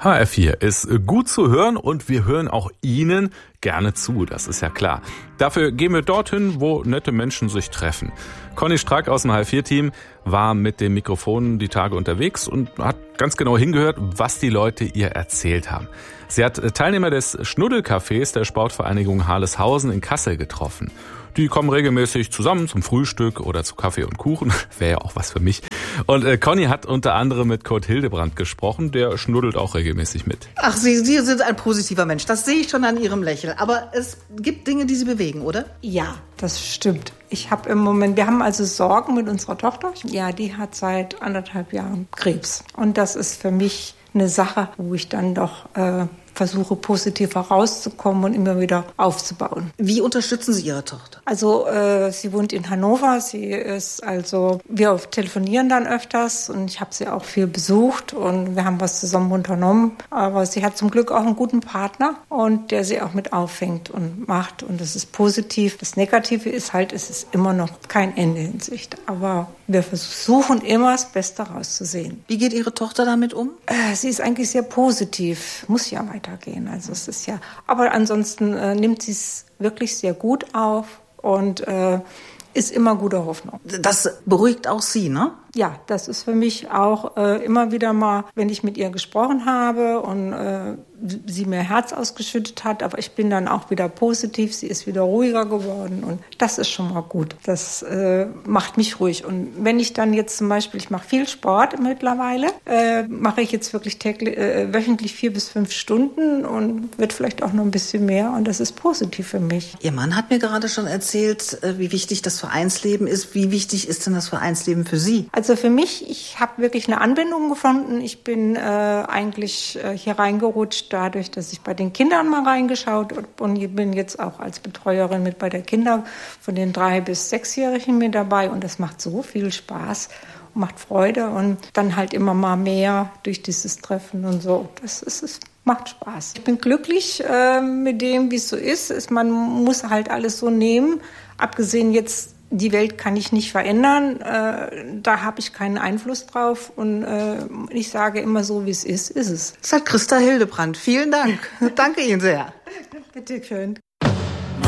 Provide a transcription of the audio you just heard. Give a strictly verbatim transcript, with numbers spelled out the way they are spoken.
H R vier ist gut zu hören und wir hören auch Ihnen gerne zu, das ist ja klar. Dafür gehen wir dorthin, wo nette Menschen sich treffen. Conny Strack aus dem H R vier Team war mit dem Mikrofon die Tage unterwegs und hat ganz genau hingehört, was die Leute ihr erzählt haben. Sie hat Teilnehmer des Schnuddelcafés der Sportvereinigung Harleshausen in Kassel getroffen. Die kommen regelmäßig zusammen zum Frühstück oder zu Kaffee und Kuchen. Wäre ja auch was für mich. Und äh, Conny hat unter anderem mit Kurt Hildebrand gesprochen. Der schnuddelt auch regelmäßig mit. Ach, Sie, Sie sind ein positiver Mensch. Das sehe ich schon an Ihrem Lächeln. Aber es gibt Dinge, die Sie bewegen, oder? Ja, das stimmt. Ich habe im Moment, wir haben also Sorgen mit unserer Tochter. Ja, die hat seit anderthalb Jahren Krebs. Und das ist für mich eine Sache, wo ich dann doch äh, versuche, positiv herauszukommen und immer wieder aufzubauen. Wie unterstützen Sie Ihre Tochter? Also äh, sie wohnt in Hannover. Sie ist also, wir telefonieren dann öfters und ich habe sie auch viel besucht und wir haben was zusammen unternommen. Aber sie hat zum Glück auch einen guten Partner und der sie auch mit auffängt und macht und das ist positiv. Das Negative ist halt, es ist immer noch kein Ende in Sicht. Aber wir versuchen immer das Beste rauszusehen. Wie geht Ihre Tochter damit um? Äh, sie ist eigentlich sehr positiv, muss ja weitergehen. Also es ist ja, aber ansonsten äh, nimmt sie es wirklich sehr gut auf und äh, ist immer guter Hoffnung. Das beruhigt auch Sie, ne? Ja, das ist für mich auch äh, immer wieder mal, wenn ich mit ihr gesprochen habe und äh, sie mir Herz ausgeschüttet hat, aber ich bin dann auch wieder positiv, sie ist wieder ruhiger geworden und das ist schon mal gut. Das äh, macht mich ruhig. Und wenn ich dann jetzt zum Beispiel, ich mache viel Sport mittlerweile, äh, mache ich jetzt wirklich täglich, äh, wöchentlich vier bis fünf Stunden und wird vielleicht auch noch ein bisschen mehr und das ist positiv für mich. Ihr Mann hat mir gerade schon erzählt, wie wichtig das Vereinsleben ist. Wie wichtig ist denn das Vereinsleben für Sie? Also für mich, ich habe wirklich eine Anwendung gefunden. Ich bin äh, eigentlich äh, hier reingerutscht dadurch, dass ich bei den Kindern mal reingeschaut habe und ich bin jetzt auch als Betreuerin mit bei der Kinder von den drei- bis sechsjährigen mit dabei und das macht so viel Spaß und macht Freude und dann halt immer mal mehr durch dieses Treffen und so. Das ist es. Macht Spaß. Ich bin glücklich äh, mit dem, wie es so ist. ist. Man muss halt alles so nehmen. Abgesehen jetzt, die Welt kann ich nicht verändern. Äh, da habe ich keinen Einfluss drauf. Und äh, ich sage immer so, wie es ist, ist es. Das hat Christa Hildebrand. Vielen Dank. Danke Ihnen sehr. Bitte schön.